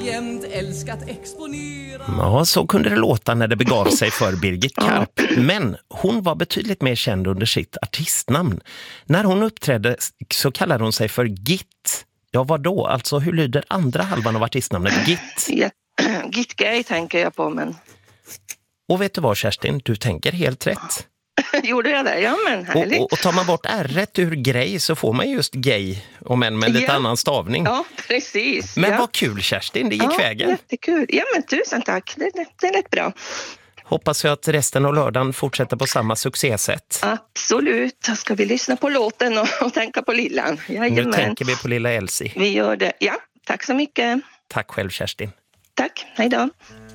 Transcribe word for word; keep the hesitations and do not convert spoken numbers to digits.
jämt älskat exponera. Ja, så kunde det låta när det begav sig för Birgit Karp. Men hon var betydligt mer känd under sitt artistnamn. När hon uppträdde så kallade hon sig för Git. Ja, vad då? Alltså, hur lyder andra halvan av artistnamnet? Git? Ja, Git Gay tänker jag på, men... Och vet du vad, Kerstin? Du tänker helt rätt. Gjorde jag det? Ja, men härligt. Och, och, och tar man bort R-rätt ur grej så får man just gay, om än med lite ja. annan stavning. Ja, precis. Men ja. vad kul, Kerstin, det gick ja, vägen. Jättekul. Ja, men tusen tack. Det, det, det är rätt bra. Hoppas jag att resten av lördagen fortsätter på samma succésätt. Absolut. Ska vi lyssna på låten och, och tänka på lillan? Jajamän. Nu tänker vi på lilla Elsie. Vi gör det. Ja, tack så mycket. Tack själv, Kerstin. Tack. Hej då.